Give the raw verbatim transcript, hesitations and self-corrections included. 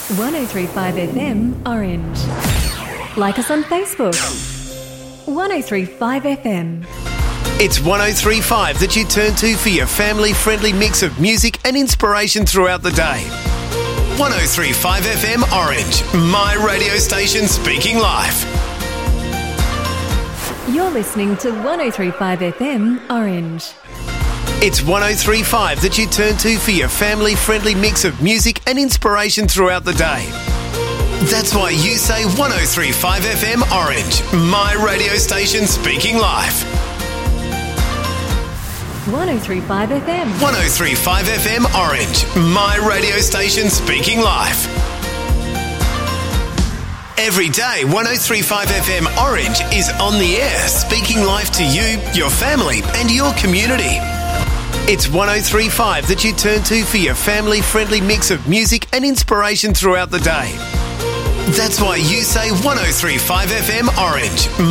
one oh three point five F M Orange. Like us on Facebook. one oh three point five F M. It's one oh three point five that you turn to for your family-friendly mix of music and inspiration throughout the day. one oh three point five F M Orange, my radio station speaking life. You're listening to one oh three point five F M Orange. It's one oh three point five that you turn to for your family-friendly mix of music and inspiration throughout the day. That's why you say one oh three point five F M Orange, my radio station speaking life. one oh three point five F M. one oh three point five F M Orange, my radio station speaking life. Every day, one oh three point five F M Orange is on the air, speaking life to you, your family and your community. It's one oh three point five that you turn to for your family-friendly mix of music and inspiration throughout the day. That's why you say one oh three point five F M Orange.